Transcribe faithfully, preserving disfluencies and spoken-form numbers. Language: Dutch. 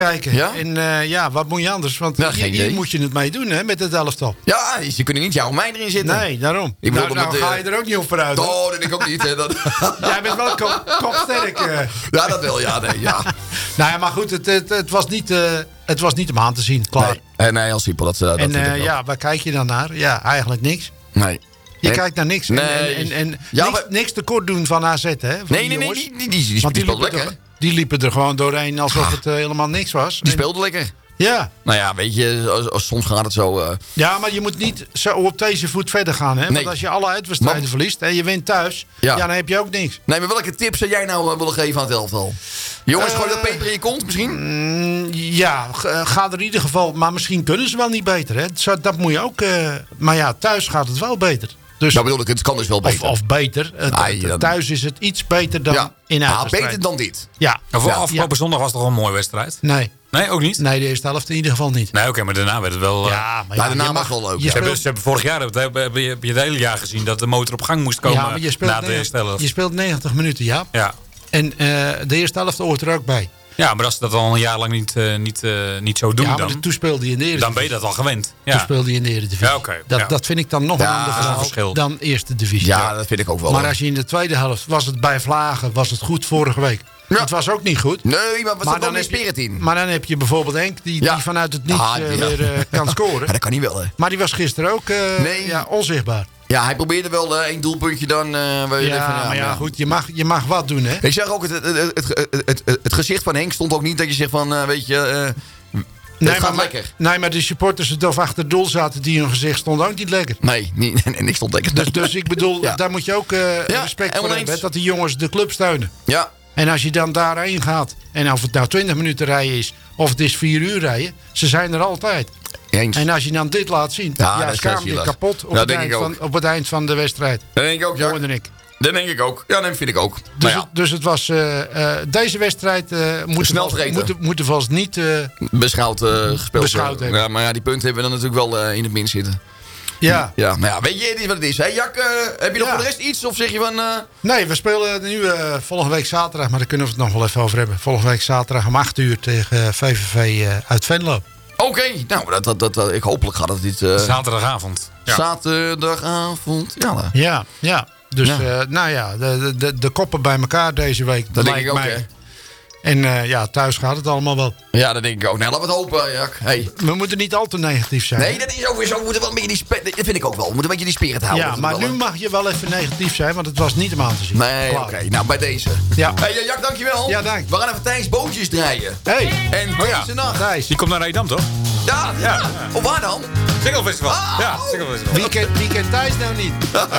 kijken. Ja? En uh, ja, wat moet je anders? Want Nou, hier, geen hier idee. moet je het mee doen, hè, met het elftal. Ja, ze kunnen niet jou en mij erin zitten. Nee, daarom. Ik bedoel, nou, nou omdat, ga uh, je er ook niet op vooruit. hoor. Oh, dat denk ik ook niet. Hè. Dat... Jij bent wel kop, kopsterk. Uh. Ja, dat wel. Ja, nee, ja. Nou ja, maar goed, het, het, het, was niet, uh, het was niet om aan te zien. Klaar. Nee, uh, nee heel simpel. Dat, uh, dat en vind ik uh, ook. ja, waar kijk je dan naar? Ja, eigenlijk niks. Nee. Je Nee. kijkt naar niks. Nee. En, en, en Ja, niks, maar- niks tekort doen van A Z, hè? Van Nee, die nee, nee. jongens. Die, die, die, die, Want die die speelde liepen, lekker. er, die liepen er gewoon doorheen alsof Ah. het uh, helemaal niks was. Die En- speelde lekker. Ja. Nou ja, weet je, als, als soms gaat het zo... Uh, ja, maar je moet niet zo op deze voet verder gaan. Hè? Nee. Want als je alle uitwedstrijden Maar- verliest en je wint thuis, Ja. ja. dan heb je ook niks. Nee, maar welke tips zou jij nou uh, willen geven aan het elftal? Jongens, Uh, gooi dat peper in je kont misschien? Mm, ja, g- uh, ga er in ieder geval... Maar misschien kunnen ze wel niet beter. Hè? Zo, dat moet je ook... Uh, maar ja, thuis gaat het wel beter. Dus, Nou bedoel ik, het kan dus wel of, beter. of beter. Het- Ah, ja, het- thuis is het iets beter dan ja. in Ah, uitwedstrijd. beter dan dit. Ja. Nou, voor Ja. afgelopen zondag was het toch wel een mooie wedstrijd? Nee. Nee, ook niet? Nee, de eerste helft in ieder geval niet. Nee, oké, okay, maar daarna werd het wel... uh, Ja, maar Ja, ja, daarna je was mag- wel leuk, je ja. Ze hebben, speelt- ze hebben vorig jaar, heb, heb, heb, je, heb je het hele jaar gezien dat de motor op gang moest komen ja, maar je speelt, na de negen- eerste helft. je speelt negentig minuten, ja. Ja. En uh, de eerste helft hoort er ook bij. ja, maar als ze dat al een jaar lang niet, uh, niet, uh, niet zo doen, ja, maar dan, toen speelde hij in de Eredivisie. dan ben je dat al gewend. Ja. Toen speelde hij in de Eredivisie. Ja, oké, dat, ja. dat vind ik dan nog Ja, een ander dat is een verhaal verschil. dan eerste divisie. Ja, dat vind ik ook wel. Maar hoor. als je in de tweede helft, was het bij Vlagen, was het goed vorige week. Ja. Het was ook niet goed. Nee, maar wat zat dan weer heb je- spirit in? maar dan heb je bijvoorbeeld Henk, die, Ja. die vanuit het niets Ah, uh, ja. weer uh, kan scoren. Ja, dat kan niet wel, hè. Maar die was gisteren ook uh, Nee. ja, onzichtbaar. Ja, hij probeerde wel uh, één doelpuntje dan... Uh, waar je Ja, denkt van, maar ja, goed, je mag, je mag wat doen, hè. Ik zeg ook, het, het, het, het, het, het, het gezicht van Henk stond ook niet dat je zegt van, uh, weet je... Uh, het gaat maar, lekker. Nee, maar de supporters die of achter het doel zaten, die hun gezicht stond ook niet lekker. Nee, niet, en ik stond lekker. Dus, dus ik bedoel, Ja. daar moet je ook uh, Ja, respect voor helemaal hebben. eens. Dat die jongens de club steunen. Ja, En als je dan daarheen gaat, en of het nou twintig minuten rijden is, of het is vier uur rijden, ze zijn er altijd. eens. En als je dan dit laat zien, Ja, ja, dat ja is schaam heel je zielig. kapot op, Dat het denk eind ik van, ook. op het eind van de wedstrijd. Dat denk ik ook, ja. Hoorde ik. Dat denk ik ook. Ja, dat vind ik ook. Dus, Nou ja, het, dus het was, uh, uh, deze wedstrijd uh, moeten Snel we vergeten. moeten, moeten we als niet... Uh, beschouwd uh, gespeeld. Beschouwd hebben. Ja, maar ja, die punten hebben we dan natuurlijk wel uh, in het min zitten. ja. Ja, maar ja, weet je, het is wat het is. Hè? Jack, uh, heb je nog Ja. voor de rest iets? Of zeg je van... Uh... Nee, we spelen nu uh, volgende week zaterdag, maar daar kunnen we het nog wel even over hebben. Volgende week zaterdag om acht uur tegen uh, V V V uh, uit Venlo. Oké, okay. nou, dat, dat, dat, dat, ik hopelijk gaat het dit... Uh, Zaterdagavond. Ja. Zaterdagavond. Ja, nou. Ja, ja. Dus Ja. Uh, nou ja, de, de, de koppen bij elkaar deze week. Dat denk lijkt ik ook, mij. hè. En uh, ja, thuis gaat het allemaal wel. Ja, dat denk ik ook. Nou, laten we het hopen, Jack. Hey. We moeten niet al te negatief zijn. Nee, dat is ook weer zo. We moeten wel een beetje die spe- dat vind ik ook wel. We moeten een beetje die spirit houden. ja, Dat maar wel, nu hè. mag je wel even negatief zijn, want het was niet om aan te zien. Nee, oké. Klaar. Nou, bij deze. Ja. Hey, uh, Jack, dankjewel. Ja, dank. We gaan even Thijs Bootjes draaien. Hey, En Oh ja. deze nacht. Thijs. Die komt naar Edam, toch? Ja, ja. Ja. Of waar dan? Single Festival. Ah, ja, oh. Single Festival. Wie kent, wie kent Thijs nou niet?